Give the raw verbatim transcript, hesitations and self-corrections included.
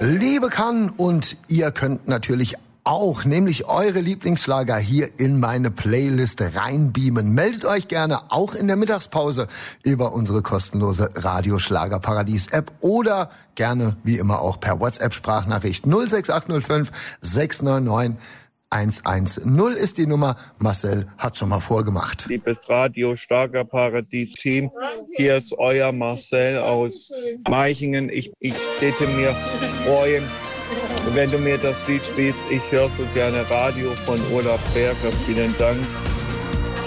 Liebe kann. Und ihr könnt natürlich auch, nämlich eure Lieblingsschlager hier in meine Playlist reinbeamen. Meldet euch gerne auch in der Mittagspause über unsere kostenlose Radio-Schlager-Paradies-App oder gerne, wie immer, auch per WhatsApp-Sprachnachricht. null sechs acht null fünf sechs neun neun eins eins null ist die Nummer. Marcel hat schon mal vorgemacht. Liebes Radio-Schlager-Paradies-Team, hier ist euer Marcel aus Meichingen. Ich, ich hätte mir freuen, wenn du mir das Lied spielst. Ich höre so gerne Radio von Olaf Berger. Vielen Dank.